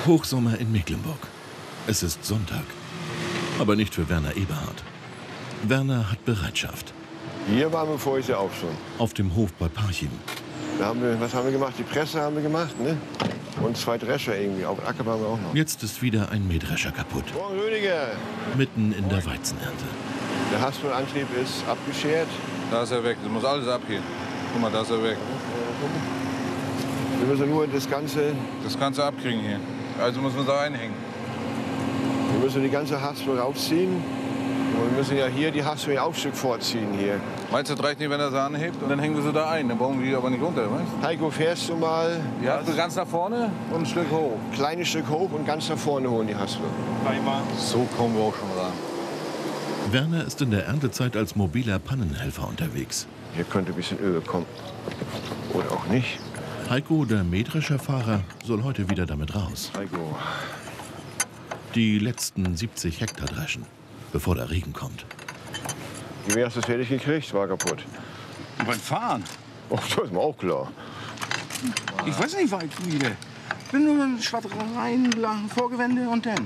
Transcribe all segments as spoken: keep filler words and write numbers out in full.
Hochsommer in Mecklenburg. Es ist Sonntag. Aber nicht für Werner Eberhard. Werner hat Bereitschaft. Hier waren wir vorher ja auch schon. Auf dem Hof bei Parchim. Da haben wir, was haben wir gemacht? Die Presse haben wir gemacht, ne? Und zwei Drescher irgendwie. Auf Acker waren wir auch noch. Jetzt ist wieder ein Mähdrescher kaputt. Morgen, Rüdiger. Mitten in der Weizenernte. Der Haspel-Antrieb ist abgeschert. Da ist er weg. Das muss alles abgehen. Guck mal, da ist er weg. Wir müssen nur das Ganze... Das Ganze abkriegen hier. Also muss man da einhängen. Wir müssen die ganze Haspel rausziehen. Und wir müssen ja hier die Haspel ein Stück vorziehen hier. Meinst du, das reicht nicht, wenn er sie anhebt? Und dann hängen wir sie da ein. Dann brauchen wir die aber nicht runter, weißt du? Heiko, fährst du mal? Die Haspel ganz nach vorne und ein Stück hoch. Kleines Stück hoch und ganz nach vorne holen die Haspel. Einmal. So kommen wir auch schon ran. Werner ist in der Erntezeit als mobiler Pannenhelfer unterwegs. Hier könnte ein bisschen Öl kommen. Oder auch nicht. Heiko, der Mähdrescherfahrer, soll heute wieder damit raus. Heiko. Die letzten siebzig Hektar dreschen, bevor der Regen kommt. Wie hast du es fertig gekriegt? War kaputt. Beim Fahren? Oh, das ist mir auch klar. Ich weiß nicht weit wieder. Ich bin nur ein Schwadreien, Vorgewände und dann.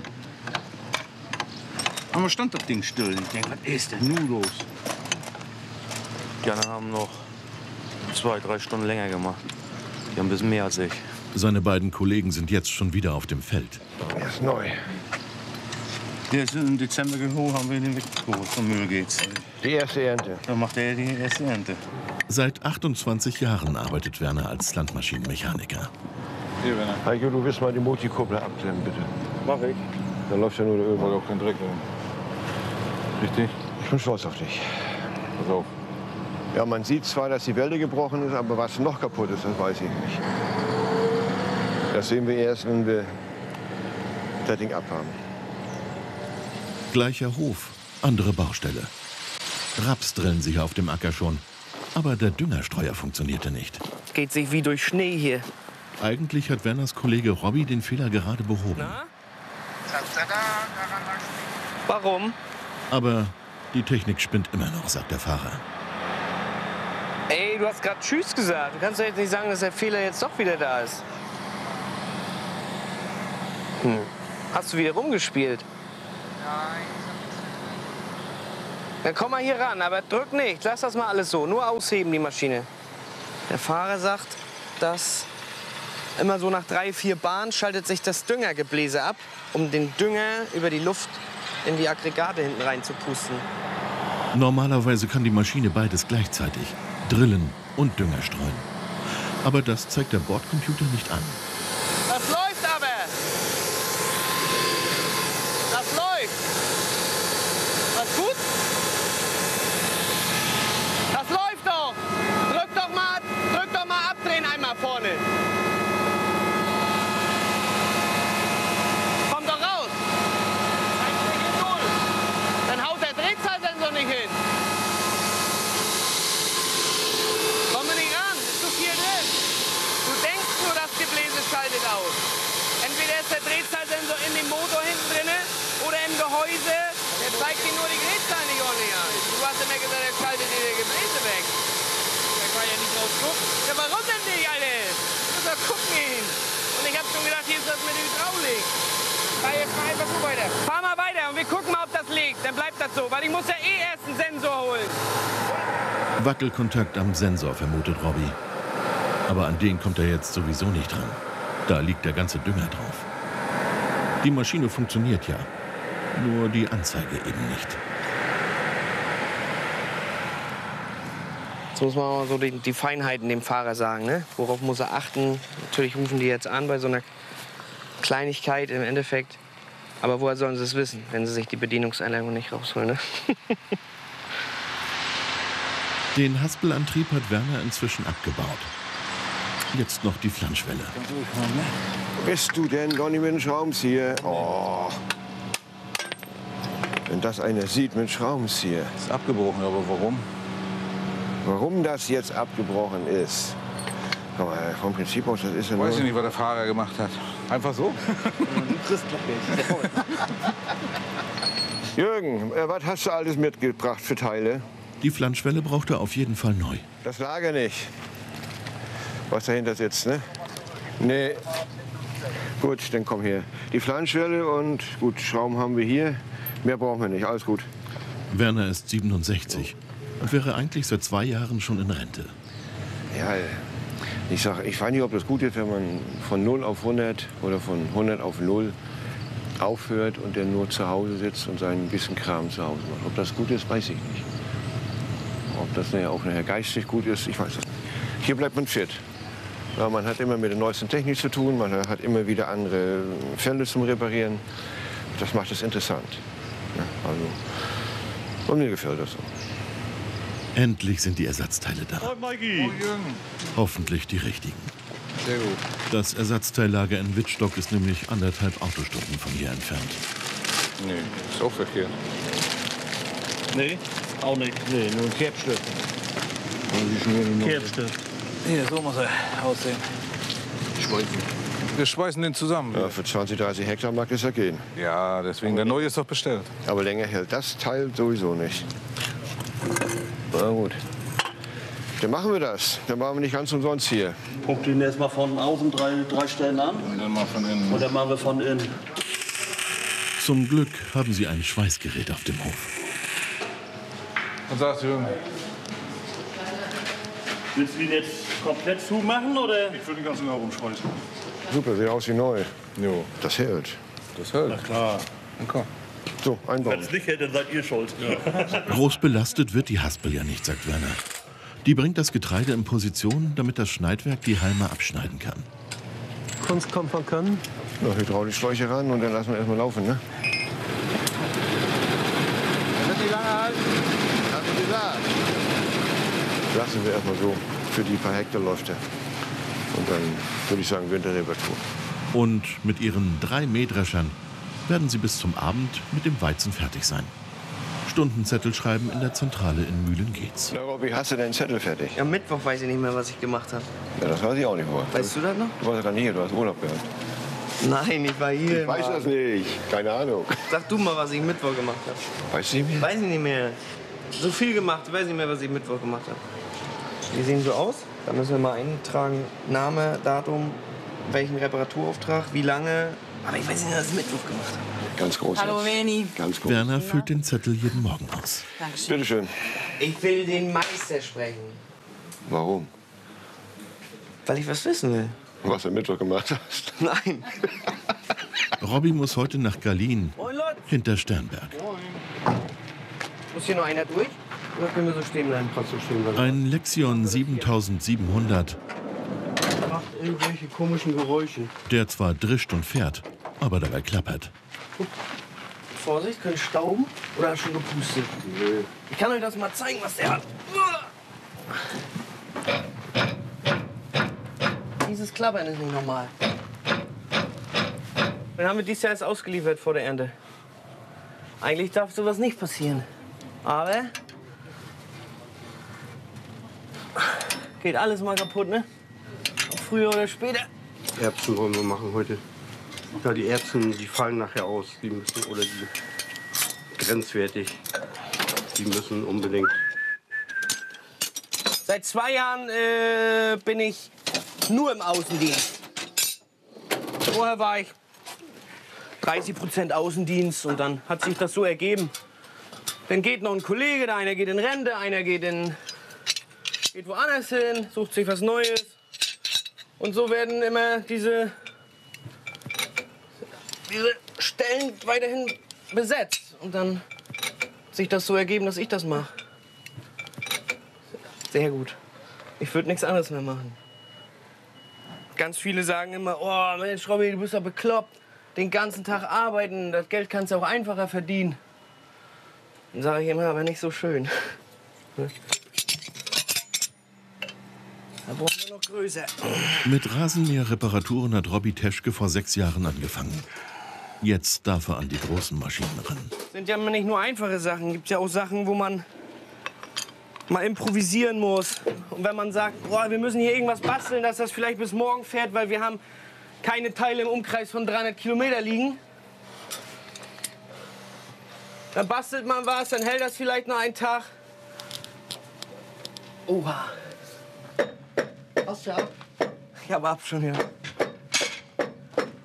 Aber stand das Ding still. Ich denke, was ist denn nun los? Die anderen haben noch zwei, drei Stunden länger gemacht. Die haben ein bisschen mehr als ich. Seine beiden Kollegen sind jetzt schon wieder auf dem Feld. Er ist neu. Der ist im Dezember geholt, haben wir den weggeholt. Vom Müll geht's. Die erste Ernte. Dann macht er die erste Ernte. Seit achtundzwanzig Jahren arbeitet Werner als Landmaschinenmechaniker. Hier, Werner. Heiko, du willst mal die Multikuppel abklemmen, bitte. Mach ich. Da läuft ja nur der Öl. Weil auch kein Dreck drin. Richtig? Ich bin stolz auf dich. Pass auf. Ja, man sieht zwar, dass die Welle gebrochen ist, aber was noch kaputt ist, das weiß ich nicht. Das sehen wir erst, wenn wir das Ding abhaben. Gleicher Hof, andere Baustelle. Raps drillen sich auf dem Acker schon. Aber der Düngerstreuer funktionierte nicht. Geht sich wie durch Schnee hier. Eigentlich hat Werners Kollege Robby den Fehler gerade behoben. Na? Warum? Aber die Technik spinnt immer noch, sagt der Fahrer. Ey, du hast gerade Tschüss gesagt. Du kannst doch jetzt nicht sagen, dass der Fehler jetzt doch wieder da ist. Hm. Hast du wieder rumgespielt? Nein. Dann komm mal hier ran, aber drück nicht. Lass das mal alles so. Nur ausheben, die Maschine. Der Fahrer sagt, dass immer so nach drei, vier Bahnen schaltet sich das Düngergebläse ab, um den Dünger über die Luft in die Aggregate hinten rein zu pusten. Normalerweise kann die Maschine beides gleichzeitig. Drillen und Dünger streuen. Aber das zeigt der Bordcomputer nicht an. Das läuft aber! Das läuft! Was gut? Das läuft doch! Drück doch mal, drück doch mal abdrehen einmal vorne. Komm doch raus! Dann haut der Drehzahlsensor nicht hin. Komm nicht ran, ist zu viel drin. Du denkst nur, das Gebläse schaltet aus. Entweder ist der Drehzahlsensor in dem Motor hinten drin oder im Gehäuse. Der zeigt dir nur die Drehzahl nicht ordentlich an. Du hast immer gesagt, er schaltet dir das Gebläse weg. Da kann ja nicht drauf gucken. Ja, warum denn nicht, Alter? Du musst doch gucken hin. Und ich hab schon gedacht, hier ist das mit der Hydraulik. Fahr jetzt mal einfach so weiter. Fahr mal weiter und wir gucken mal, ob das liegt. Dann bleibt das so, weil ich muss ja eh erst einen Sensor holen. Wackelkontakt am Sensor, vermutet Robby. Aber an den kommt er jetzt sowieso nicht dran. Da liegt der ganze Dünger drauf. Die Maschine funktioniert ja. Nur die Anzeige eben nicht. Jetzt muss man mal so die, die Feinheiten dem Fahrer sagen, ne? Worauf muss er achten? Natürlich rufen die jetzt an bei so einer Kleinigkeit im Endeffekt. Aber woher sollen sie es wissen, wenn sie sich die Bedienungsanleitung nicht rausholen, ne? Den Haspelantrieb hat Werner inzwischen abgebaut. Jetzt noch die Flanschwelle. Bist du denn Donny mit dem Schraubenzieher? Oh. Wenn das einer sieht mit Schraubenzieher. Ist abgebrochen, aber warum? Warum das jetzt abgebrochen ist? Komm mal, vom Prinzip aus, das ist ja nur... Weiß ich nicht, was der Fahrer gemacht hat. Einfach so? Jürgen, äh, was hast du alles mitgebracht für Teile? Die Flanschwelle braucht er auf jeden Fall neu. Das Lager nicht. Was dahinter sitzt, ne? Nee, Gut, dann komm hier. Die Flanschwelle und gut, Schrauben haben wir hier. Mehr brauchen wir nicht, alles gut. Werner ist siebenundsechzig und wäre eigentlich seit zwei Jahren schon in Rente. Ja, ich sag, ich weiß nicht, ob das gut ist, wenn man von null auf hundert oder von hundert auf null aufhört und dann nur zu Hause sitzt und sein bisschen Kram zu Hause macht. Ob das gut ist, weiß ich nicht. Ob das nachher auch nachher geistig gut ist, ich weiß es nicht. Hier bleibt man fit. Ja, man hat immer mit der neuesten Technik zu tun, man hat immer wieder andere Fälle zum Reparieren. Das macht es interessant. Ja, also, und mir gefällt das so. Endlich sind die Ersatzteile da. Oh, Mikey. Hoffentlich die richtigen. Sehr gut. Das Ersatzteillager in Wittstock ist nämlich anderthalb Autostunden von hier entfernt. Nee, ist auch verkehrt. Nee, auch nicht. Nee, nur ein Kerbstück. Kerbstück. Hier, so muss er aussehen. Schweißen. Wir schweißen den zusammen. Ja, für zwanzig, dreißig Hektar mag es ja gehen. Ja, deswegen, der neue ist doch bestellt. Aber länger hält das Teil sowieso nicht. Na gut. Dann machen wir das. Dann machen wir nicht ganz umsonst hier. Guckt ihn erst mal von außen drei, drei Stellen an. Und dann mal von innen. Und dann machen wir von innen. Zum Glück haben sie ein Schweißgerät auf dem Hof. Was sagst du, Jürgen? Willst du ihn jetzt komplett zumachen, oder? Ich würde den ganzen Jahr rumschweißen. Super, sieht aus wie neu. Jo, Das hält. das hält. Na klar. Dann komm. So, einbauen. Wenn es nicht hält, dann seid ihr schuld. Groß belastet wird die Haspel ja nicht, sagt Werner. Die bringt das Getreide in Position, damit das Schneidwerk die Halme abschneiden kann. Kunst kommt von Können. Noch Hydraulikschläuche ran und dann lassen wir erstmal laufen, ne? Das wird nicht lange halten. Hast du gesagt. Lassen wir erstmal so. Für die paar Hektar läuft er. Und dann würde ich sagen, Winterreparatur. Und mit ihren drei Mähdreschern werden sie bis zum Abend mit dem Weizen fertig sein. Stundenzettel schreiben in der Zentrale in Mühlengeetz. Na, Robby, hast du deinen Zettel fertig? Am Mittwoch weiß ich nicht mehr, was ich gemacht habe. Ja, das weiß ich auch nicht, wohl. Weißt du das noch? Du warst ja gar nicht hier, du hast Urlaub gehabt. Nein, ich war hier. Ich weiß Mann. das nicht. Keine Ahnung. Sag du mal, was ich Mittwoch gemacht habe. Weißt du nicht mehr? Weiß ich nicht mehr. So viel gemacht, ich weiß nicht mehr, was ich Mittwoch gemacht habe. Die sehen so aus. Da müssen wir mal eintragen. Name, Datum, welchen Reparaturauftrag, wie lange. Aber ich weiß nicht, was ich Mittwoch gemacht habe. Ganz groß. Hallo, Veni. Ganz groß. Werner füllt den Zettel jeden Morgen aus. Dankeschön. Bitte schön. Ich will den Meister sprechen. Warum? Weil ich was wissen will. Was du am Mittwoch gemacht hast? Nein. Robby muss heute nach Galin, Moin, Leute. hinter Sternberg. Muss hier noch einer durch? Oder können wir so stehen bleiben? Trotzdem stehen bleiben. Ein Lexion siebentausendsiebenhundert, Macht irgendwelche komischen Geräusche. der zwar drischt und fährt, aber dabei klappert. Vorsicht, könnte stauben oder hast du schon gepustet? Nö. Ich kann euch das mal zeigen, was der hat. Dieses Klappern ist nicht normal. Dann haben wir dieses Jahr erst ausgeliefert vor der Ernte. Eigentlich darf sowas nicht passieren. Aber geht alles mal kaputt, ne? Ob früher oder später. Erbsen wollen wir machen heute. Ja, die Erbsen, die fallen nachher aus. Die müssen, oder die grenzwertig. Die müssen unbedingt. Seit zwei Jahren äh, bin ich nur im Außendienst. Vorher war ich dreißig Prozent Außendienst und dann hat sich das so ergeben. Dann geht noch ein Kollege, der einer geht in Rente, einer geht, in, geht woanders hin, sucht sich was Neues. Und so werden immer diese, diese Stellen weiterhin besetzt. Und dann hat sich das so ergeben, dass ich das mache. Sehr gut. Ich würde nichts anderes mehr machen. Ganz viele sagen immer, oh Mensch, Robby, du bist ja bekloppt. Den ganzen Tag arbeiten, das Geld kannst du auch einfacher verdienen. Dann sage ich immer, aber nicht so schön. Da brauchen wir noch größer. Mit Rasenmäher-Reparaturen hat Robby Teschke vor sechs Jahren angefangen. Jetzt darf er an die großen Maschinen ran. Sind ja nicht nur einfache Sachen, gibt ja auch Sachen, wo man mal improvisieren muss. Und wenn man sagt, boah, wir müssen hier irgendwas basteln, dass das vielleicht bis morgen fährt, weil wir haben keine Teile im Umkreis von dreihundert Kilometer liegen. Dann bastelt man was, dann hält das vielleicht noch einen Tag. Oha. Hast du ab? Ich hab ab schon, ja.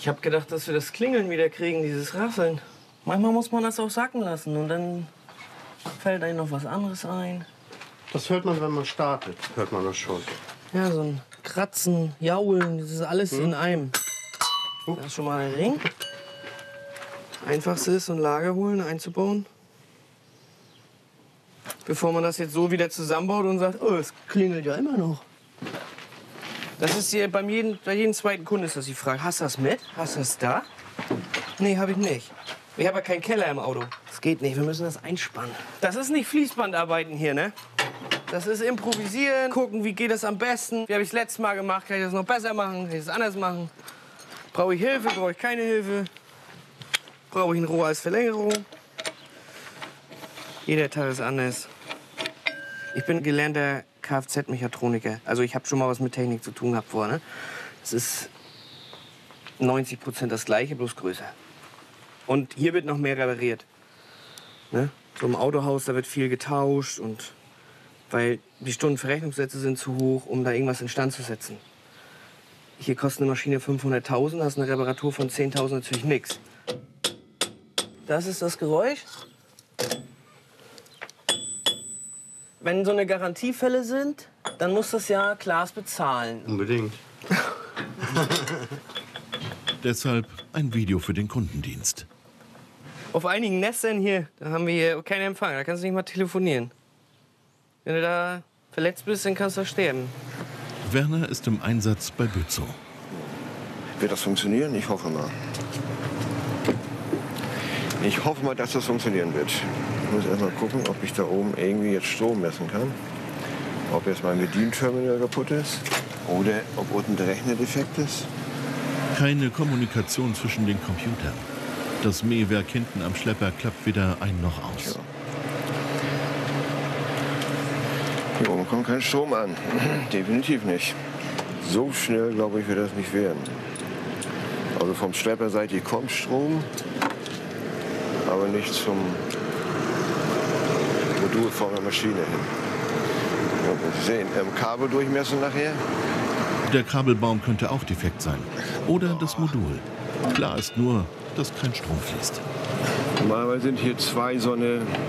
Ich habe gedacht, dass wir das Klingeln wieder kriegen, dieses Rasseln. Manchmal muss man das auch sacken lassen und dann fällt einem noch was anderes ein. Das hört man, wenn man startet, hört man das schon. Ja, so ein Kratzen, Jaulen, das ist alles hm. in einem. Da ist schon mal ein Ring. Einfachste ist, so ein Lager holen, einzubauen. Bevor man das jetzt so wieder zusammenbaut und sagt, oh, es klingelt ja immer noch. Das ist hier beim jeden, bei jedem zweiten Kunden ist das die Frage. Hast du das mit? Hast du das da? Nee, habe ich nicht. Ich habe ja keinen Keller im Auto. Das geht nicht, wir müssen das einspannen. Das ist nicht Fließbandarbeiten hier, ne? Das ist improvisieren, gucken, wie geht das am besten. Wie habe ich es letztes Mal gemacht? Kann ich das noch besser machen? Kann ich das anders machen? Brauche ich Hilfe? Brauche ich keine Hilfe? Brauche ich ein Rohr als Verlängerung? Jeder Teil ist anders. Ich bin gelernter Kfz-Mechatroniker. Also ich habe schon mal was mit Technik zu tun gehabt vorher. Ne? Das ist neunzig Prozent das Gleiche, bloß größer. Und hier wird noch mehr repariert. Ne? So im Autohaus, da wird viel getauscht. Und weil die Stundenverrechnungssätze sind zu hoch, um da irgendwas instand zu setzen. Hier kostet eine Maschine fünfhunderttausend, hast eine Reparatur von zehntausend natürlich nichts. Das ist das Geräusch. Wenn so eine Garantiefälle sind, dann muss das ja Klaas bezahlen. Unbedingt. Deshalb ein Video für den Kundendienst. Auf einigen Nestern hier, da haben wir hier keinen Empfang. Da kannst du nicht mal telefonieren. Wenn du da verletzt bist, dann kannst du sterben. Werner ist im Einsatz bei Bützow. Wird das funktionieren? Ich hoffe mal. Ich hoffe mal, dass das funktionieren wird. Ich muss erst mal gucken, ob ich da oben irgendwie jetzt Strom messen kann. Ob jetzt mein Bedienterminal kaputt ist oder ob unten der Rechner defekt ist. Keine Kommunikation zwischen den Computern. Das Mähwerk hinten am Schlepper klappt weder ein noch aus. Ja. Hier oben kommt kein Strom an. Definitiv nicht. So schnell, glaube ich, wird das nicht werden. Also vom Schlepperseitig kommt Strom, aber nicht zum Modul von der Maschine hin. Und Sie sehen, im Kabel durchmessen nachher. Der Kabelbaum könnte auch defekt sein. Oder das Modul. Klar ist nur, dass kein Strom fließt. Normalerweise sind hier zwei so eine